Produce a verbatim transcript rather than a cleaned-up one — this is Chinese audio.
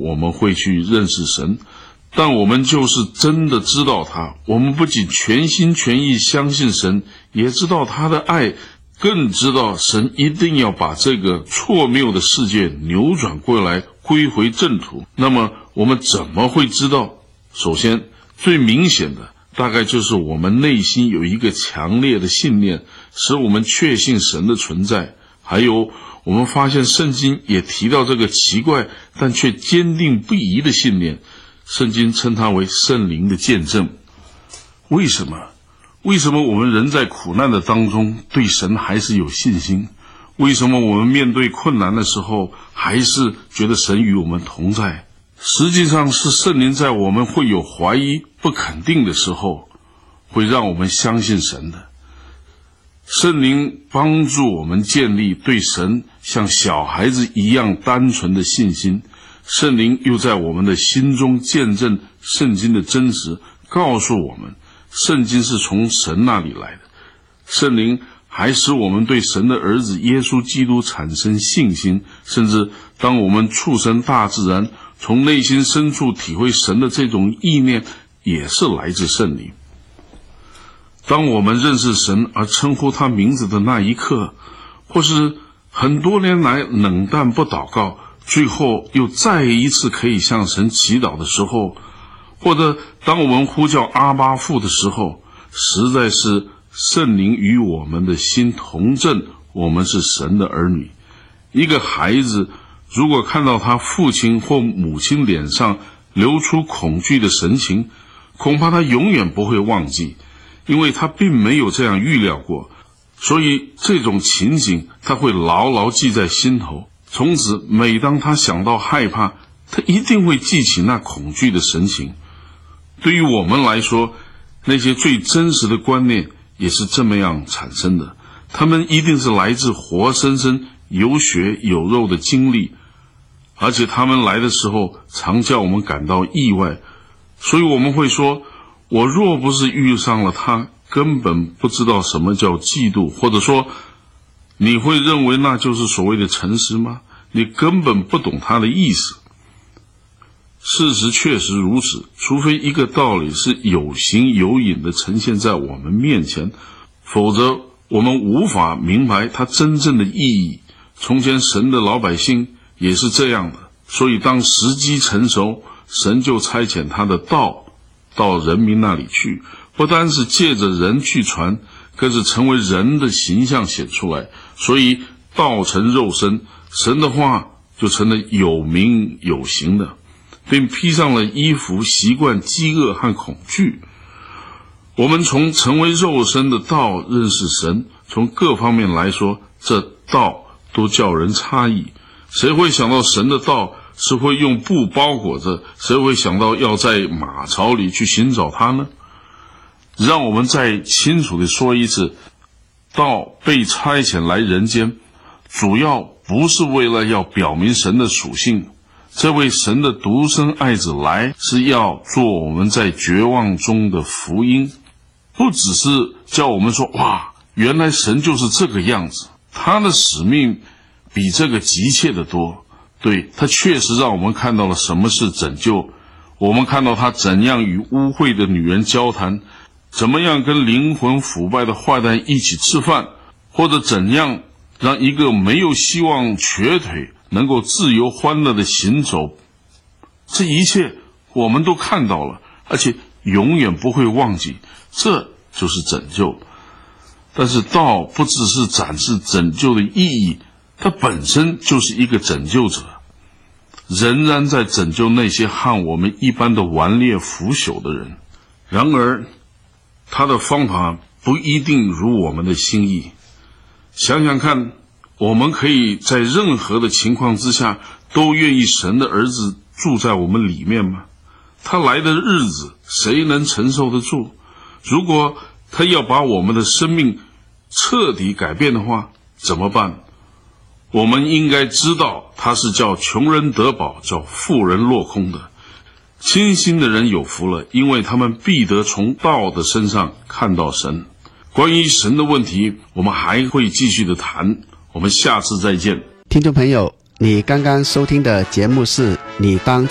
我们会去认识神，但我们就是真的知道他，我们不仅全心全意相信神，也知道他的爱，更知道神一定要把这个错谬的世界扭转过来，归回正途。那么我们怎么会知道？首先最明显的大概就是我们内心有一个强烈的信念，使我们确信神的存在。还有我们发现圣经也提到这个奇怪但却坚定不移的信念，圣经称它为圣灵的见证。为什么？为什么我们人在苦难的当中对神还是有信心？为什么我们面对困难的时候还是觉得神与我们同在？实际上是圣灵在我们会有怀疑不肯定的时候，会让我们相信神的。圣灵帮助我们建立对神像小孩子一样单纯的信心，圣灵又在我们的心中见证圣经的真实，告诉我们圣经是从神那里来的。圣灵还使我们对神的儿子耶稣基督产生信心，甚至当我们触身大自然，从内心深处体会神的这种意念，也是来自圣灵。当我们认识神而称呼他名字的那一刻，或是很多年来冷淡不祷告，最后又再一次可以向神祈祷的时候，或者当我们呼叫阿爸父的时候，实在是圣灵与我们的心同证，我们是神的儿女。一个孩子如果看到他父亲或母亲脸上流出恐惧的神情，恐怕他永远不会忘记，因为他并没有这样预料过，所以这种情景他会牢牢记在心头。从此每当他想到害怕，他一定会记起那恐惧的神情。对于我们来说，那些最真实的观念也是这么样产生的，他们一定是来自活生生有血有肉的经历，而且他们来的时候常叫我们感到意外。所以我们会说，我若不是遇上了他，根本不知道什么叫嫉妒，或者说你会认为那就是所谓的诚实吗？你根本不懂他的意思。事实确实如此，除非一个道理是有形有影的呈现在我们面前，否则我们无法明白它真正的意义。从前神的老百姓也是这样的，所以当时机成熟，神就差遣他的道到人民那里去，不单是借着人去传，更是成为人的形象显出来。所以道成肉身，神的话就成了有名有形的，并披上了衣服，习惯饥饿和恐惧。我们从成为肉身的道认识神，从各方面来说，这道都叫人诧异。谁会想到神的道是会用布包裹着？谁会想到要在马槽里去寻找它呢？让我们再清楚地说一次，道被差遣来人间，主要不是为了要表明神的属性。这位神的独生爱子来，是要做我们在绝望中的福音，不只是叫我们说，哇，原来神就是这个样子。他的使命比这个急切的多。对，他确实让我们看到了什么是拯救。我们看到他怎样与污秽的女人交谈，怎么样跟灵魂腐败的坏蛋一起吃饭，或者怎样让一个没有希望瘸腿能够自由欢乐的行走。这一切我们都看到了，而且永远不会忘记，这就是拯救。但是道不只是展示拯救的意义，它本身就是一个拯救者，仍然在拯救那些和我们一般的顽劣腐朽的人。然而他的方法不一定如我们的心意。想想看，我们可以在任何的情况之下都愿意神的儿子住在我们里面吗？他来的日子谁能承受得住？如果他要把我们的生命彻底改变的话，怎么办？我们应该知道，他是叫穷人得饱，叫富人落空的。清心的人有福了，因为他们必得从道的身上看到神。关于神的问题，我们还会继续的谈，我们下次再见。 听众朋友，你刚刚收听的节目是你当